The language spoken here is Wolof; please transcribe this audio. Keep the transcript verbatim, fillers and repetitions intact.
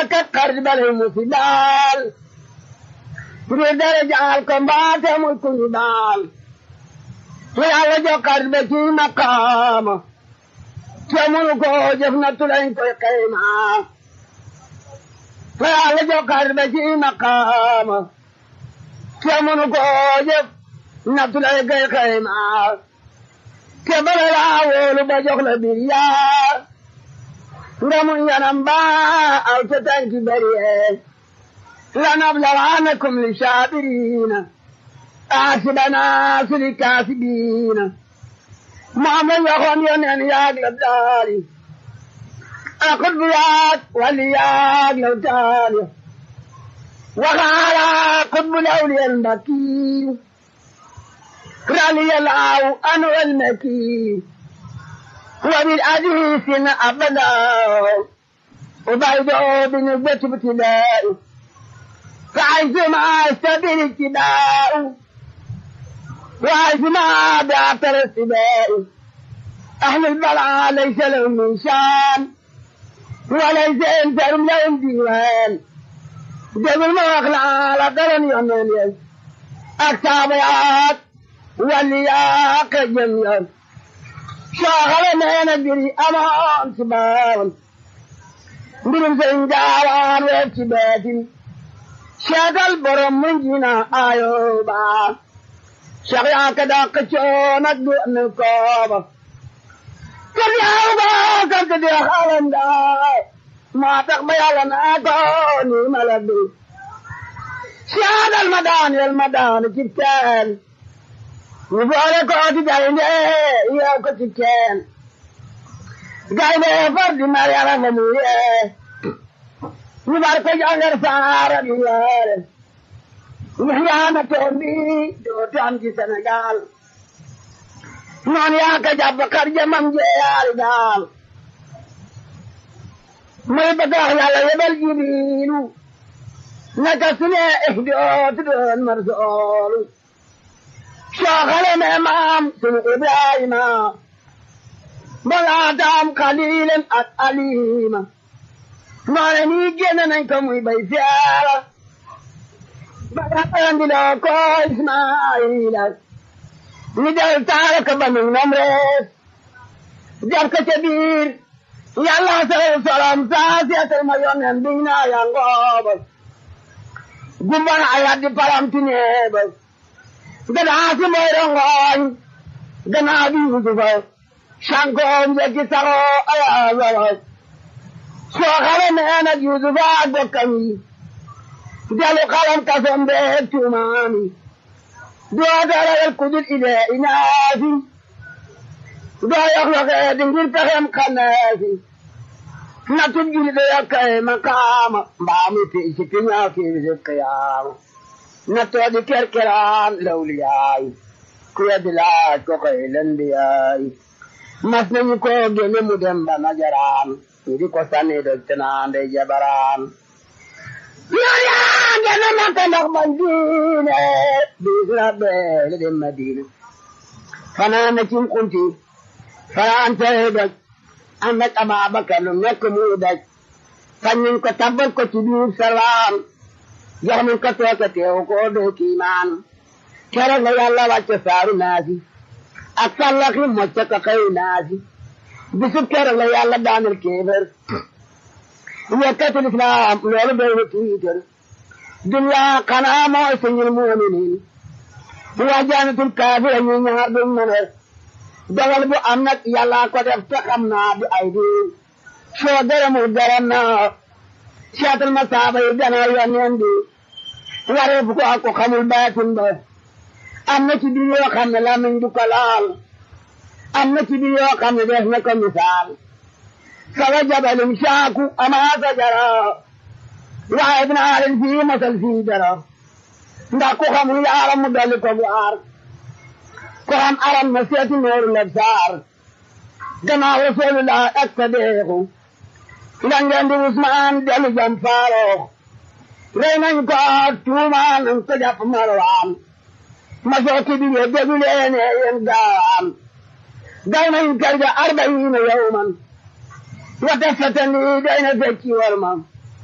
kat xarit bale mu si daal ngir darajaal ko mbaate muy ku ñu daal te yàlla jox xarit ba ci maqaama te mënu ko jëf na tulañ koy xayma te yàlla jox xarit ba ci maqaama te mënu ko jëf na tulañ koy xayma te bala laa wóolu ba jox la bir yaa nga mun yanam ba aw te tànki bariye lanabluwannakum li saabiriina aasibana sili kaasibiina moom la waxoon yoneen yaag la daali akut bu yaag wali yaag la daali waxaala kut bu lawliyel mbakii raliyel aaw anu el mekii وبالحديث أبدا وبيض بنسبة ابتداء فعيثما سبيل ابتداء وعيثما بعثر السباء أهل البلاء ليس لهم من شان وليس انترم لهم ديوان جب المغلى على قرن يمين التابعات واللياق الجميل شاغل ما ندري أمان سبان برم سنجاوان وابتبات شاغل برم من جنا آيوبا شغيا كدا قشونك دون الكوبا كريا وبا كرد خالن داي ما تقبل لنا كوني ملدي شاغل المدان المدان كبتان وبارك الله جايني يا كتكين جايني فرد ما يعرفني وبارك جانر سارة يار وحيانا تومي دوتان في سنغال نانيا كجاب كرجة من جيال دال ما يبقى يا يبل جبينو نكسني إحدى تدون مرسول شاغل الإمام سن إبراهيم بلا دام قليلا أليما ما نيجينا نكم بيسيارة بلا عندنا كو إسماعيل ندل تارك بنو نمرس جرك كبير يا الله سلام سلام ساسية الميون بينا يا غاب قبنا عيادي بلام تنيبس gannaaw si mooy rongoñ gannaaw bi Yusufa sankoom jekki saxoo ayaasara soo xale nee nag Yusufa ak bokkam yi jalu xalam kasom beeg tuumaami doo darayal kudul ile inaasi doo yox yoxee di ngir pexem xannaasi natub juli de yokkay makaama mbaami fi si piñaa fi si qiyaama nattoo di kerkeraan lawliyaay ku weddi laaj ko koy lendiyaay mas nañu ko génne mu dem ba najaraan ñu di ko sànni doj te naan day jabaraan lawliyaa génne Makka ndax man diine biis rabbe li dem Madina fanaan na cim kunti fanaan tey doj ànd ak Ababakar lu nekk muy daj fañ nañ ko tabbal ko ci biir salaam jox nañ ko tooke teew ko doo kiimaan keroog la yàlla wàcce saaru naasi ak sallaxi mocce ko xëy naasi bisub keroog la yàlla daanal kéefër yekkatul islaam loolu doy na tiitar dunya xanaa mooy sañul mu'miniin waa jaanatul kaafira ñu ñaar duñ mëner dogal bu am nag yàlla ko def te xam naa du ay di soo gërëmul gërëm naa seetal ma saaba yi gannaaw yoneen bi waree bu ko ak ko xamul baatin ba am na ci biir yoo xam ne lamiñ du ko laal am na ci biir yoo xam ne def na ko misaal sawa jabalum saaku amaa sajara waaye dinaa leen fii masal fii dara ndax ku xamul yaaram mu dolli ko bu aar ku xam aram na seeti nooru lebsaar gannaaw rasulullah ak sadeexu la ngeen di Usmaan dellu jam faaroox rey nañ ko tuumaan nañ ko jàpp Marwaan ma sooti bi ye déglu leen yéen gaawaan daw nañ kër ga arbayiina yawman wa tasatan lii day na fekki war ma